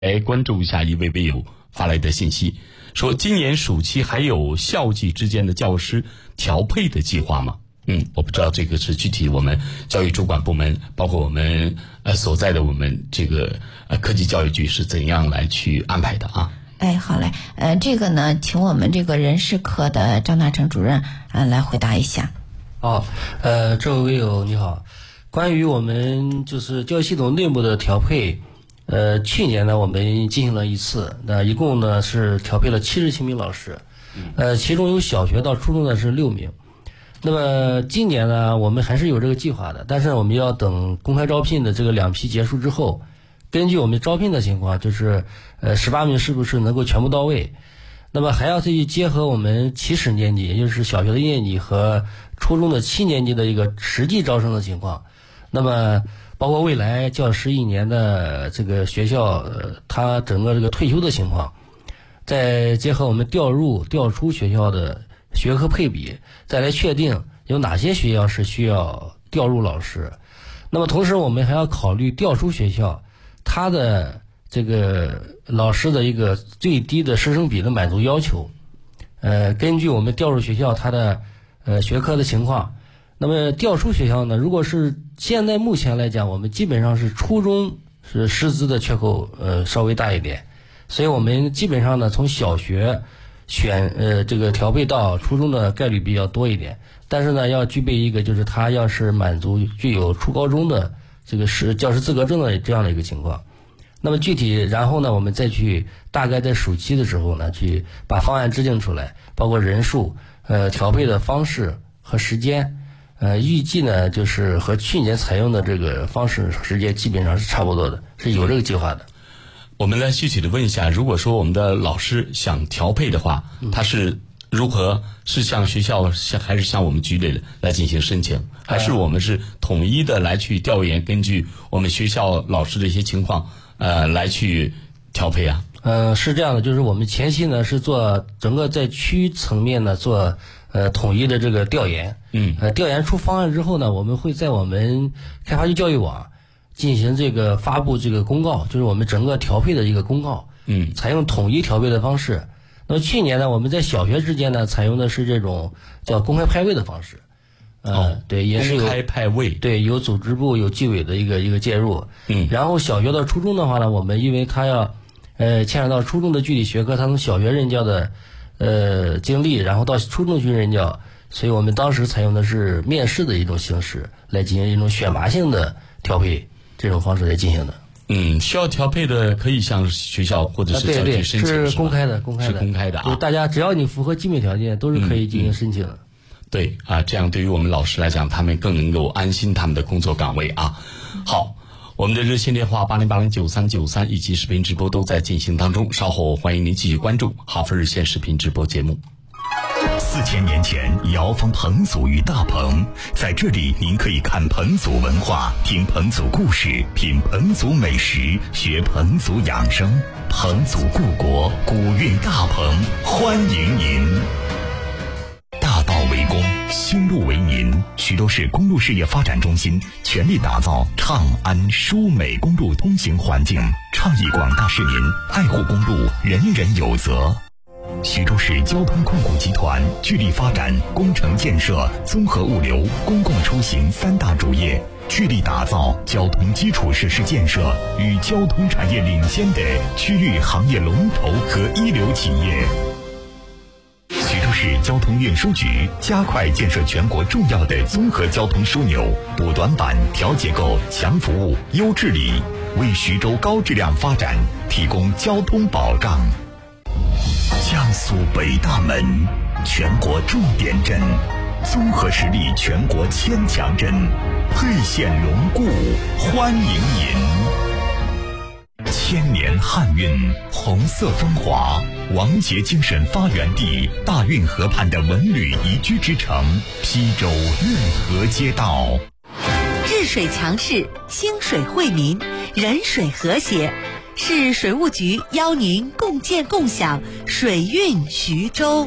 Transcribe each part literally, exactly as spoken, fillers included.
来关注一下一位微友发来的信息，说今年暑期还有校际之间的教师调配的计划吗？嗯，我不知道这个是具体我们教育主管部门，包括我们呃所在的我们这个呃科技教育局是怎样来去安排的啊？ 哎，好嘞，呃，这个呢，请我们这个人事科的张大成主任呃来回答一下。 好，呃，这位微友你好，关于我们就是教育系统内部的调配。呃，去年呢，我们进行了一次，那一共呢是调配了七十七名老师，呃，其中有小学到初中的是六名。那么今年呢，我们还是有这个计划的，但是我们要等公开招聘的这个两批结束之后，根据我们招聘的情况，就是呃十八名是不是能够全部到位？那么还要去结合我们起始年级，也就是小学的一年级和初中的七年级的一个实际招生的情况。那么包括未来教师一年的这个学校，呃，他整个这个退休的情况，再结合我们调入调出学校的学科配比，再来确定有哪些学校是需要调入老师。那么同时我们还要考虑调出学校他的这个老师的一个最低的师生比的满足要求，呃，根据我们调入学校他的呃学科的情况。那么调出学校呢，如果是现在目前来讲，我们基本上是初中是师资的缺口呃稍微大一点，所以我们基本上呢从小学选呃这个调配到初中的概率比较多一点，但是呢要具备一个就是他要是满足具有初高中的这个是教师资格证的这样的一个情况。那么具体然后呢我们再去大概在暑期的时候呢去把方案制定出来，包括人数呃调配的方式和时间。呃，预计呢，就是和去年采用的这个方式时间基本上是差不多的，是有这个计划的。 我们来具体的问一下，如果说我们的老师想调配的话，他是如何？是向学校，还是向我们局里来进行申请？还是我们是统一的来去调研，根据我们学校老师的一些情况，呃，来去调配啊？ 呃，是这样的，就是我们前期呢是做整个在区层面呢做呃统一的这个调研，嗯，呃调研出方案之后呢，我们会在我们开发区教育网进行这个发布这个公告，就是我们整个调配的一个公告，嗯，采用统一调配的方式。那么去年呢，我们在小学之间呢采用的是这种叫公开派位的方式，呃，哦、对，也是有公开派位， 对，有组织部有纪委的一个一个介入，嗯，然后小学到初中的话呢，我们因为它要呃，牵扯到初中的具体学科，他从小学任教的呃经历，然后到初中去任教，所以我们当时采用的是面试的一种形式来进行一种选拔性的调配，这种方式来进行的。 嗯，需要调配的可以向学校或者是教育局申请， 对对，是公开的，公开的， 是公开的啊。 就大家只要你符合基本条件，都是可以进行申请的。嗯嗯、 对啊，这样对于我们老师来讲，他们更能够安心他们的工作岗位啊。好。我们的热线电话八零八零九三九三以及视频直播都在进行当中，稍后欢迎您继续关注哈佛日线视频直播节目。 四千年前，瑶峰彭祖与大鹏，在这里您可以看彭祖文化，听彭祖故事，品彭祖美食，学彭祖养生。彭祖故国，古韵大鹏，欢迎您。大道为公，修路为民。徐州市公路事业发展中心全力打造畅安舒美公路通行环境，倡议广大市民爱护公路，人人有责。徐州市交通控股集团致力发展工程建设、综合物流、公共出行三大主业，致力打造交通基础设施建设与交通产业领先的区域行业龙头和一流企业。徐州市交通运输局加快建设全国重要的综合交通枢纽，补短板、调结构、强服务、优治理，为徐州高质量发展提供交通保障。江苏北大门，全国重点镇，综合实力全国千强镇，沛县龙固欢迎您。千年汉韵，红色风华，王杰精神发源地，大运河畔的文旅宜居之城，邳州运河街道。 治水强势，兴水惠民，人水和谐，市水务局邀您共建共享水运徐州。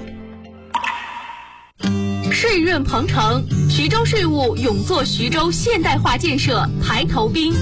税运鹏程，徐州税务永做徐州现代化建设排头兵。